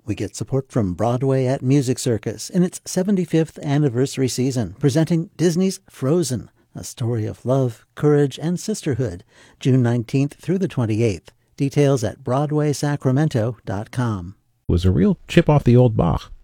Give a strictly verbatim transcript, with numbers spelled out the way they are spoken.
We get support from Broadway at Music Circus in its seventy-fifth anniversary season, presenting Disney's Frozen, a story of love, courage, and sisterhood, June nineteenth through the twenty-eighth. Details at broadway sacramento dot com. Was a real chip off the old Bach.